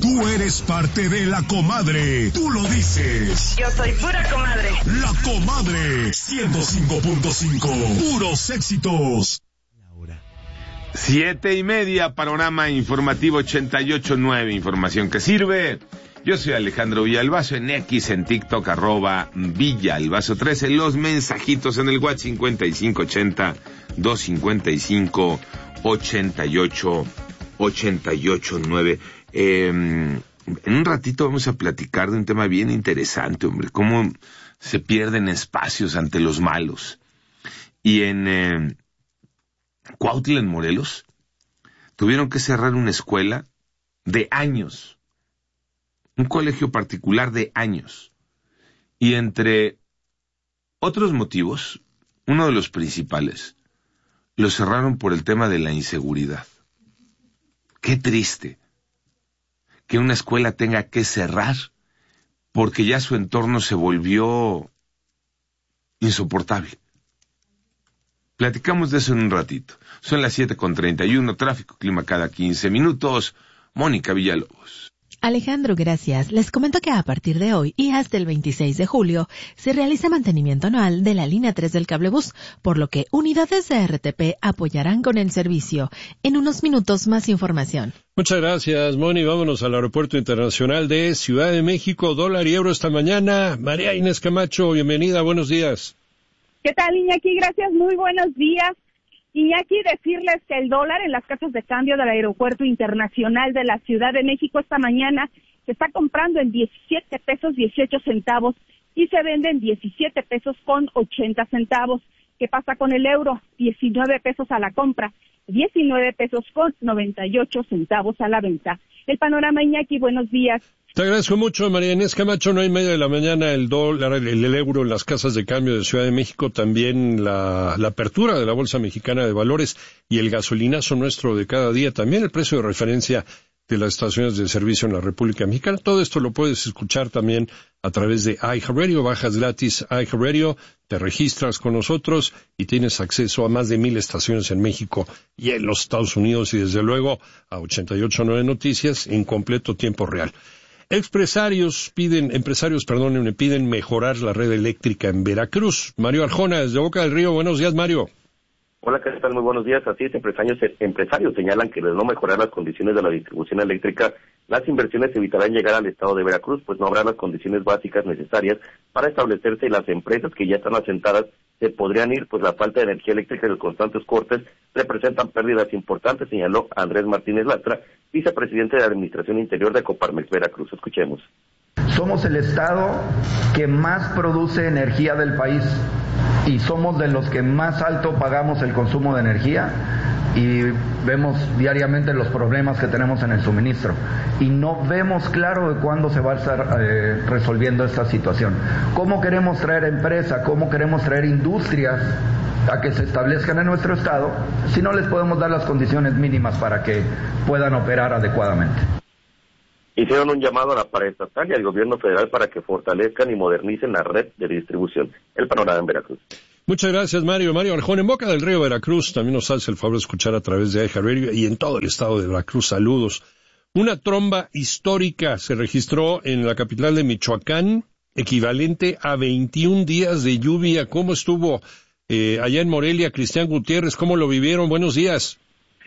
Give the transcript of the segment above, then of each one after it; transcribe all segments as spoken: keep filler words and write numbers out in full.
Tú eres parte de La Comadre. Tú lo dices. Yo soy pura comadre. La Comadre. ciento cinco punto cinco. Puros éxitos. Siete y media, panorama informativo ochenta y ocho punto nueve, información que sirve. Yo soy Alejandro Villalbazo, en X, en TikTok, arroba Villalbazo trece, los mensajitos en el WhatsApp cincuenta y cinco ochenta, doscientos cincuenta y cinco, ochenta y ocho, ochenta y ocho nueve. Eh, en un ratito vamos a platicar de un tema bien interesante, hombre, cómo se pierden espacios ante los malos. Y en eh, Cuautla, en Morelos, tuvieron que cerrar una escuela de años, un colegio particular de años, y entre otros motivos, uno de los principales, lo cerraron por el tema de la inseguridad. Qué triste que una escuela tenga que cerrar porque ya su entorno se volvió insoportable. Platicamos de eso en un ratito. Son las siete con treinta y uno, tráfico, clima cada quince minutos. Mónica Villalobos. Alejandro, gracias. Les comento que a partir de hoy y hasta el veintiséis de julio se realiza mantenimiento anual de la línea tres del cablebús, por lo que unidades de R T P apoyarán con el servicio. En unos minutos más información. Muchas gracias, Moni. Vámonos al Aeropuerto Internacional de Ciudad de México. Dólar y euro esta mañana. María Inés Camacho, bienvenida. Buenos días. ¿Qué tal, Iñaki? Gracias. Muy buenos días. Iñaki, decirles que el dólar en las casas de cambio del Aeropuerto Internacional de la Ciudad de México esta mañana se está comprando en diecisiete pesos dieciocho centavos y se vende en diecisiete pesos con ochenta centavos. ¿Qué pasa con el euro? diecinueve pesos a la compra, diecinueve pesos con noventa y ocho centavos a la venta. El panorama, Iñaki, buenos días. Te agradezco mucho, María Inés Camacho. No hay media de la mañana el dólar, el, el euro en las casas de cambio de Ciudad de México, también la, la apertura de la Bolsa Mexicana de Valores y el gasolinazo nuestro de cada día, también el precio de referencia de las estaciones de servicio en la República Mexicana. Todo esto lo puedes escuchar también a través de iHeartRadio. Bajas gratis iHeartRadio, te registras con nosotros y tienes acceso a más de mil estaciones en México y en los Estados Unidos y desde luego a ochenta y ocho punto nueve Noticias en completo tiempo real. Empresarios piden, empresarios, perdón, me piden mejorar la red eléctrica en Veracruz. Mario Arjona, desde Boca del Río. Buenos días, Mario. Hola, ¿qué tal? Muy buenos días. Así es, empresarios, empresarios señalan que de no mejorar las condiciones de la distribución eléctrica, las inversiones evitarán llegar al estado de Veracruz, pues no habrá las condiciones básicas necesarias para establecerse y las empresas que ya están asentadas se podrían ir, pues la falta de energía eléctrica y los constantes cortes representan pérdidas importantes, señaló Andrés Martínez Lastra, vicepresidente de Administración Interior de Coparmex Veracruz. Escuchemos. Somos el estado que más produce energía del país y somos de los que más alto pagamos el consumo de energía y vemos diariamente los problemas que tenemos en el suministro y no vemos claro de cuándo se va a estar eh, resolviendo esta situación. ¿Cómo queremos traer empresas? ¿Cómo queremos traer industrias a que se establezcan en nuestro estado si no les podemos dar las condiciones mínimas para que puedan operar adecuadamente? Hicieron un llamado a la paraestatal y al gobierno federal para que fortalezcan y modernicen la red de distribución. El panorama en Veracruz. Muchas gracias, Mario. Mario Arjona, en Boca del Río, Veracruz. También nos hace el favor de escuchar a través de iHeartRadio y en todo el estado de Veracruz. Saludos. Una tromba histórica se registró en la capital de Michoacán, equivalente a veintiún días de lluvia. ¿Cómo estuvo eh, allá en Morelia? Cristian Gutiérrez, ¿cómo lo vivieron? Buenos días.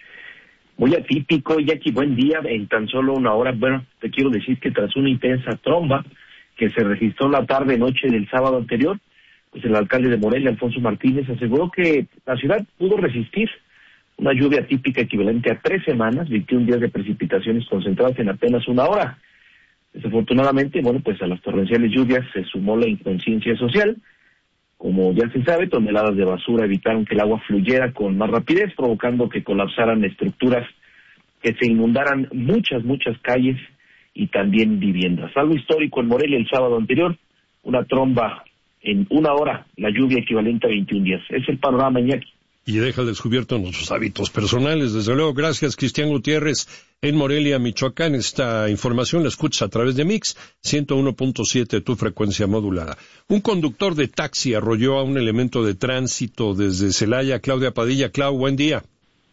Muy atípico, Jackie, buen día. En tan solo una hora, bueno, te quiero decir que tras una intensa tromba que se registró la tarde-noche del sábado anterior, pues el alcalde de Morelia, Alfonso Martínez, aseguró que la ciudad pudo resistir una lluvia típica equivalente a tres semanas, veintiún días de precipitaciones concentradas en apenas una hora. Desafortunadamente, bueno, pues a las torrenciales lluvias se sumó la inconsciencia social. Como ya se sabe, toneladas de basura evitaron que el agua fluyera con más rapidez, provocando que colapsaran estructuras, que se inundaran muchas, muchas calles y también viviendas. Algo histórico en Morelia el sábado anterior, una tromba en una hora, la lluvia equivalente a veintiún días. Es el panorama, Iñaki. Y deja al descubierto nuestros hábitos personales. Desde luego, gracias, Cristian Gutiérrez, en Morelia, Michoacán. Esta información la escuchas a través de Mix ciento uno punto siete, tu frecuencia modulada. Un conductor de taxi arrolló a un elemento de tránsito desde Celaya. Claudia Padilla. Clau, buen día.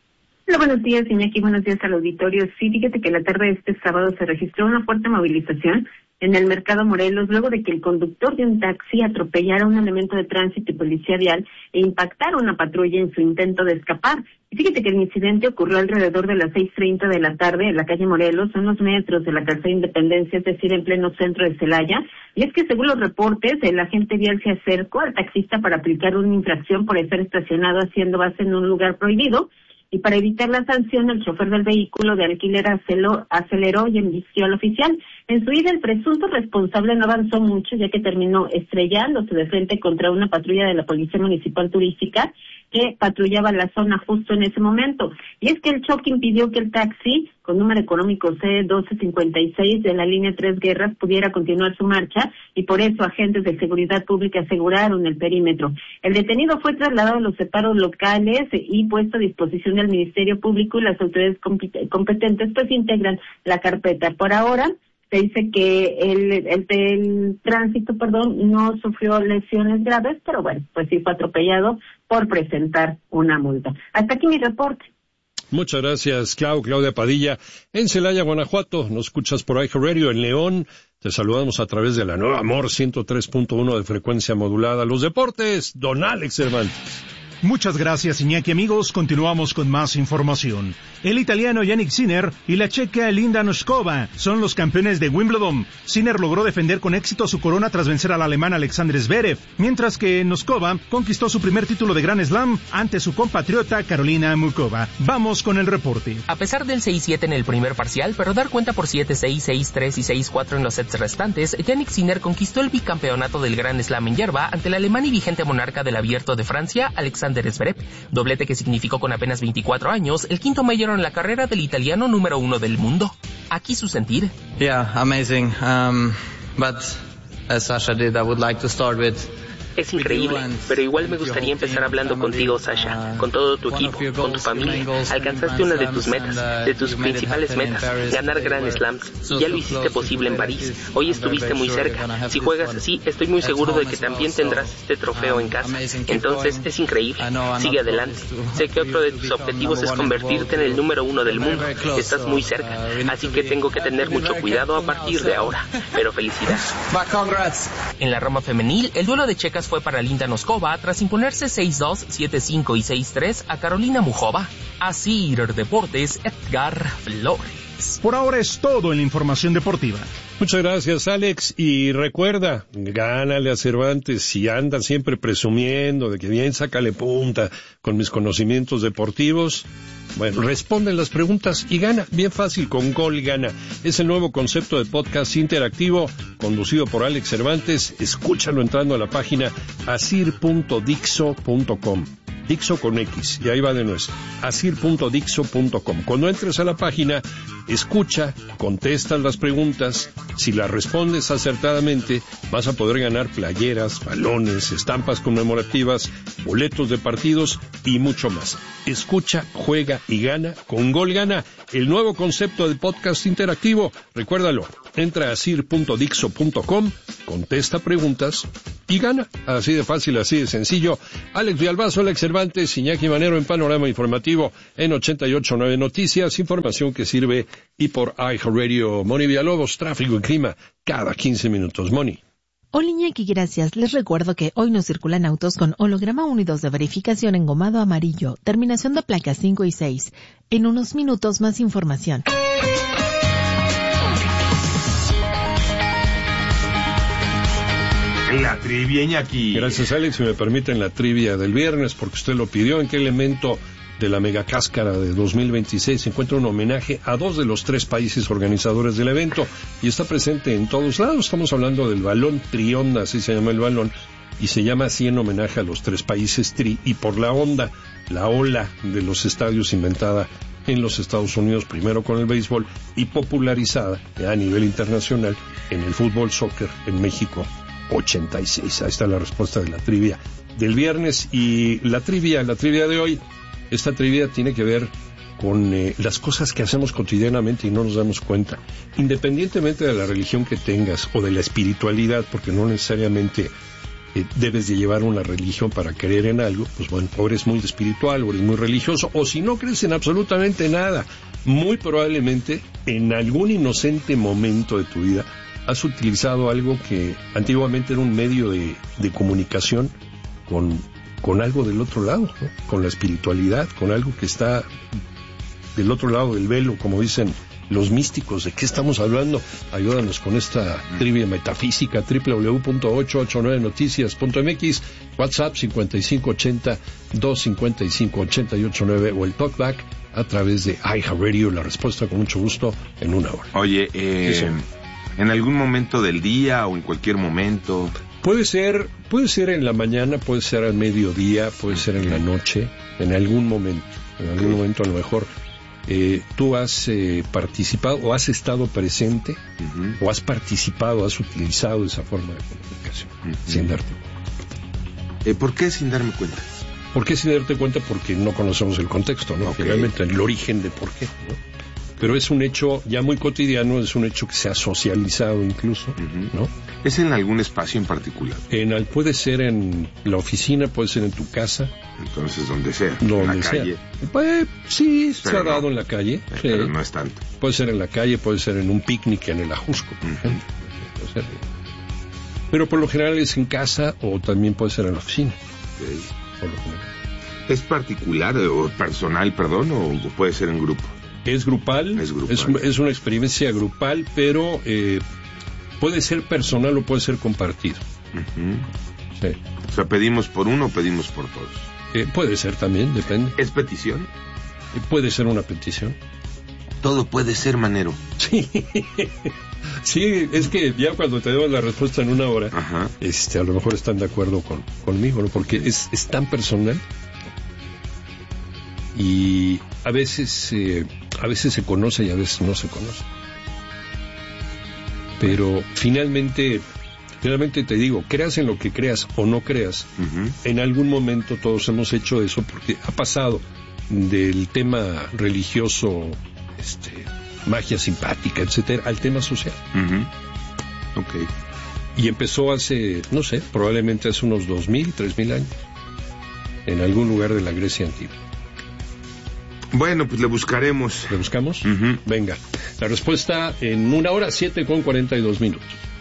Hola, buenos días, Iñaki, buenos días al auditorio. Sí, fíjate que la tarde de este sábado se registró una fuerte movilización en el Mercado Morelos, luego de que el conductor de un taxi atropellara a un elemento de tránsito y policía vial e impactara una patrulla en su intento de escapar. Y fíjate que el incidente ocurrió alrededor de las seis treinta de la tarde en la calle Morelos, a unos metros de la Calzada Independencia, es decir, en pleno centro de Celaya. Y es que según los reportes, el agente vial se acercó al taxista para aplicar una infracción por estar estacionado haciendo base en un lugar prohibido. Y para evitar la sanción, el chofer del vehículo de alquiler aceleró, aceleró y embistió al oficial. En su ida, el presunto responsable no avanzó mucho, ya que terminó estrellándose de frente contra una patrulla de la Policía Municipal Turística que patrullaba la zona justo en ese momento. Y es que el choque impidió que el taxi, con número económico C doce cincuenta y seis de la línea Tres Guerras, pudiera continuar su marcha, y por eso agentes de seguridad pública aseguraron el perímetro. El detenido fue trasladado a los separos locales y puesto a disposición del Ministerio Público, y las autoridades competentes pues integran la carpeta. Por ahora se dice que el, el, el tránsito, perdón, no sufrió lesiones graves, pero bueno, pues sí fue atropellado por presentar una multa. Hasta aquí mi reporte. Muchas gracias, Clau, Claudia Padilla. En Celaya, Guanajuato, nos escuchas por iHeartRadio. En León, te saludamos a través de la nueva Amor ciento tres punto uno de frecuencia modulada. Los deportes, don Alex Cervantes. Muchas gracias, Iñaki. Amigos, continuamos con más información. El italiano Jannik Sinner y la checa Linda Noskova son los campeones de Wimbledon. Sinner logró defender con éxito su corona tras vencer al alemán Alexander Zverev, mientras que Noskova conquistó su primer título de Grand Slam ante su compatriota Karolina Mukova. Vamos con el reporte. A pesar del seis siete en el primer parcial, pero dar cuenta por siete seis, seis tres y seis cuatro en los sets restantes, Jannik Sinner conquistó el bicampeonato del Grand Slam en hierba ante el alemán y vigente monarca del Abierto de Francia, Alexander Zverev, doblete que significó con apenas veinticuatro años el quinto mayor en la carrera del italiano número uno del mundo. Aquí su sentir. Yeah, amazing. Um, but as Sasha did, I would like to start with Es increíble, pero igual me gustaría empezar hablando contigo, Sasha, con todo tu equipo, con tu familia. Alcanzaste una de tus metas, de tus principales metas, ganar Grand Slams, y ya lo hiciste posible en París. Hoy estuviste muy cerca. Si juegas así, estoy muy seguro de que también tendrás este trofeo en casa. Entonces, es increíble. Sigue adelante. Sé que otro de tus objetivos es convertirte en el número uno del mundo. Estás muy cerca, así que tengo que tener mucho cuidado a partir de ahora. Pero felicidades. En la rama femenil, el duelo de checas fue para Linda Noskova tras imponerse seis dos, siete cinco y seis tres a Karolina Mukova. Así Deportes, Edgar Flores. Por ahora es todo en la información deportiva. Muchas gracias, Alex. Y recuerda, gánale a Cervantes. Si anda siempre presumiendo de que bien, sácale punta con mis conocimientos deportivos. Bueno, responde las preguntas y gana. Bien fácil, con Gol Gana. Es el nuevo concepto de podcast interactivo conducido por Alex Cervantes. Escúchalo entrando a la página asir punto dixo punto com. Dixo con X, y ahí va de nuevo, asir punto dixo punto com. Cuando entres a la página, escucha, contestas las preguntas. Si las respondes acertadamente, vas a poder ganar playeras, balones, estampas conmemorativas, boletos de partidos y mucho más. Escucha, juega y gana con Gol Gana, el nuevo concepto de podcast interactivo. Recuérdalo, entra a asir punto dixo punto com, contesta preguntas y gana. Así de fácil, así de sencillo. Alex Villalbazo, Alex Cervantes, Iñaki Manero en Panorama Informativo en ochenta y ocho punto nueve Noticias, información que sirve, y por iHeartRadio. Moni Villalobos, tráfico y clima cada quince minutos. Moni. Hola, Iñaki, gracias. Les recuerdo que hoy no circulan autos con holograma uno y dos de verificación engomado amarillo, terminación de placas cinco y seis. En unos minutos más información. La trivia, Iñaki. Gracias, Alex. Si me permiten la trivia del viernes, porque usted lo pidió. ¿En qué elemento de la mega cáscara de dos mil veintiséis se encuentra un homenaje a dos de los tres países organizadores del evento? Y está presente en todos lados. Estamos hablando del balón Trionda, así se llama el balón, y se llama así en homenaje a los tres países Tri, y por la onda, la ola de los estadios inventada en los Estados Unidos, primero con el béisbol, y popularizada a nivel internacional en el fútbol, soccer en México. ochenta y seis. Ahí está la respuesta de la trivia del viernes. Y la trivia, la trivia de hoy, esta trivia tiene que ver con eh, las cosas que hacemos cotidianamente y no nos damos cuenta. Independientemente de la religión que tengas o de la espiritualidad, porque no necesariamente eh, debes de llevar una religión para creer en algo, pues bueno, o eres muy espiritual, o eres muy religioso, o si no crees en absolutamente nada, muy probablemente en algún inocente momento de tu vida has utilizado algo que antiguamente era un medio de, de comunicación con, con algo del otro lado, ¿no? Con la espiritualidad, con algo que está del otro lado del velo, como dicen los místicos. ¿De qué estamos hablando? Ayúdanos con esta trivia metafísica. doble u doble u doble u punto ocho ocho nueve noticias punto m x, WhatsApp cincuenta y cinco ochenta, doscientos cincuenta y cinco, ochenta y ocho nueve o el talkback a través de iHeartRadio. La respuesta con mucho gusto en una hora. Oye, eh, en algún momento del día o en cualquier momento. Puede ser, puede ser en la mañana, puede ser al mediodía, puede ser en la noche, en algún momento. En algún momento a lo mejor eh, tú has eh, participado o has estado presente uh-huh. o has participado, has utilizado esa forma de comunicación uh-huh. sin darte cuenta. Eh, ¿Por qué sin darme cuenta? ¿Por qué sin darte cuenta? Porque no conocemos el contexto, ¿no? Okay. Finalmente, el origen de por qué, ¿no? Pero es un hecho ya muy cotidiano, es un hecho que se ha socializado incluso, uh-huh. ¿no? ¿Es en algún espacio en particular? En al, puede ser en la oficina, puede ser en tu casa. Entonces, donde sea, donde en la sea. calle. Pues, sí, pero se ha dado no. en la calle. Eh, sí. Pero no es tanto. Puede ser en la calle, puede ser en un picnic en el Ajusco, por uh-huh. ejemplo. Puede ser. Pero por lo general es en casa o también puede ser en la oficina. Okay. Por lo general. ¿Es particular o personal, perdón, o puede ser en grupo? Es grupal, es, grupal. es, es una experiencia grupal, pero eh, puede ser personal o puede ser compartido. Uh-huh. Sí. O sea, ¿pedimos por uno o pedimos por todos? Eh, puede ser también, depende. ¿Es petición? Eh, puede ser una petición. Todo puede ser, Manero. Sí, sí, es que ya cuando te doy la respuesta en una hora, uh-huh. este, a lo mejor están de acuerdo con, conmigo, ¿no? Porque es, es tan personal. Y a veces eh, a veces se conoce y a veces no se conoce. Pero finalmente finalmente te digo, creas en lo que creas o no creas, uh-huh. en algún momento todos hemos hecho eso, porque ha pasado del tema religioso, este, magia simpática, etcétera, al tema social. Uh-huh. Okay. Y empezó hace, no sé, probablemente hace unos dos mil, tres mil años, en algún lugar de la Grecia antigua. Bueno, pues le buscaremos. ¿Le buscamos? Uh-huh. Venga. La respuesta en una hora, siete con cuarenta y dos minutos.